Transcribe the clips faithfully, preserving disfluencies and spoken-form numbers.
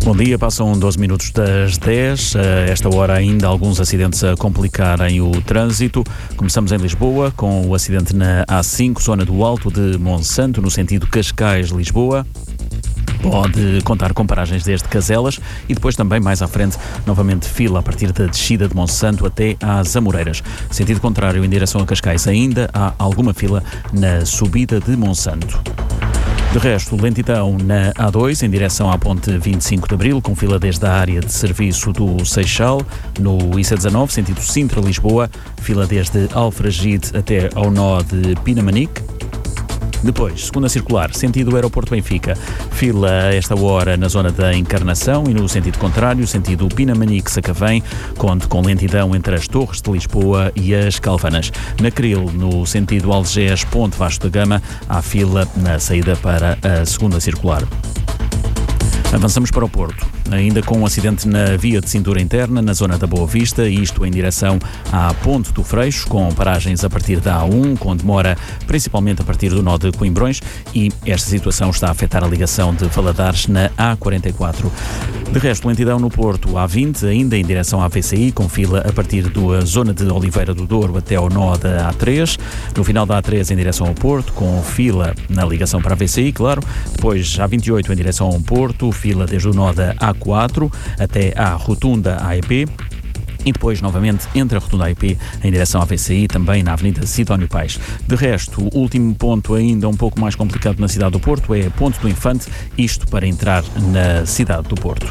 Bom dia, passam doze minutos das dez. A esta hora ainda alguns acidentes a complicarem o trânsito. Começamos em Lisboa com o acidente na A cinco, zona do Alto de Monsanto, no sentido Cascais-Lisboa. Pode contar com paragens desde Caselas e depois também mais à frente, novamente fila a partir da descida de Monsanto até às Amoreiras. Sentido contrário, em direção a Cascais, ainda há alguma fila na subida de Monsanto. De resto, lentidão na A dois, em direção à ponte vinte e cinco de Abril, com fila desde a área de serviço do Seixal. No I C dezanove, sentido Sintra-Lisboa, fila desde Alfragide até ao nó de Pinamanique. Depois, segunda circular, sentido Aeroporto Benfica, fila a esta hora na zona da Encarnação e no sentido contrário, sentido Pinamanique-Sacavém, conte com lentidão entre as Torres de Lisboa e as Calvanas. Na Cril, no sentido Algés-Ponte Vasco da Gama, há fila na saída para a segunda circular. Avançamos para o Porto, ainda com um acidente na via de cintura interna, na zona da Boa Vista, isto em direção à Ponte do Freixo, com paragens a partir da A um, com demora principalmente a partir do nó de Coimbrões, e esta situação está a afetar a ligação de Valadares na A quarenta e quatro. De resto, lentidão no Porto, A vinte, ainda em direção à V C I, com fila a partir da zona de Oliveira do Douro até ao nó da A três. No final da A três, em direção ao Porto, com fila na ligação para a V C I, claro. Depois, A vinte e oito, em direção ao Porto, fila desde o nó da A quatro até à rotunda A E P. E depois, novamente, entre a rotunda A E P em direção à V C I, também na Avenida Sidónio Pais. De resto, o último ponto ainda um pouco mais complicado na cidade do Porto é a Ponte do Infante, isto para entrar na cidade do Porto.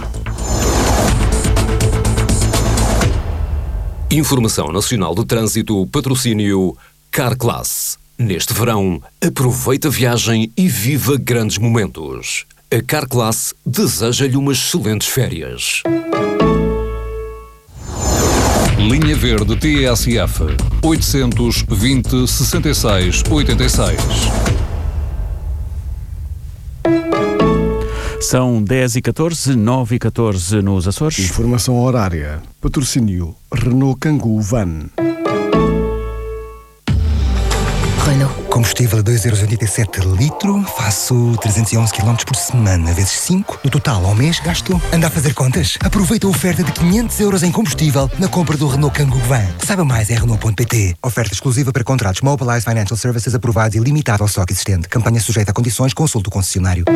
Informação Nacional do Trânsito, patrocínio Carclass. Neste verão, aproveita a viagem e viva grandes momentos. A Carclass deseja-lhe umas excelentes férias. Linha Verde T S F oitocentos, vinte, sessenta e seis, oitenta e seis. São dez e catorze, nove e catorze nos Açores. Informação horária. Patrocínio Renault Kangoo Van. Renault. Combustível a dois euros e oitenta e sete litro, faço trezentos e onze quilómetros por semana, vezes cinco. No total, ao mês, gasto. Anda a fazer contas? Aproveita a oferta de quinhentos euros em combustível na compra do Renault Kangoo Van. Saiba mais em Renault ponto pt. Oferta exclusiva para contratos Mobilize Financial Services aprovados e limitado ao estoque existente. Campanha sujeita a condições, consulte o concessionário.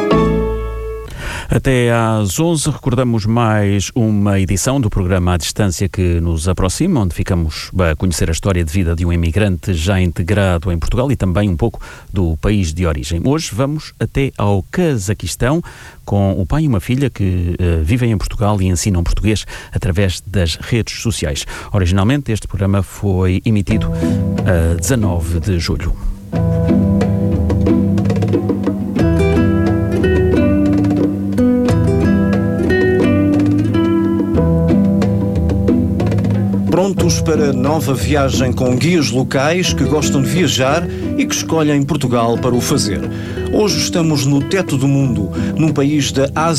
Até às onze recordamos mais uma edição do programa À Distância que nos aproxima, onde ficamos a conhecer a história de vida de um imigrante já integrado em Portugal e também um pouco do país de origem. Hoje vamos até ao Cazaquistão com o pai e uma filha que uh, vivem em Portugal e ensinam português através das redes sociais. Originalmente este programa foi emitido a dezanove de julho. Prontos para nova viagem com guias locais que gostam de viajar e que escolhem Portugal para o fazer. Hoje estamos no teto do mundo, num país da Ásia